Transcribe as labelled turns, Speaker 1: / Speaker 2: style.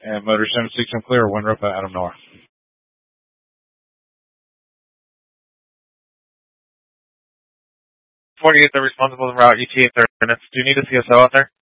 Speaker 1: And Motor 76, I'm clear. One roof Adam North.
Speaker 2: 48, they're responsible en route, ETA 30 minutes. Do you need a CSO out there?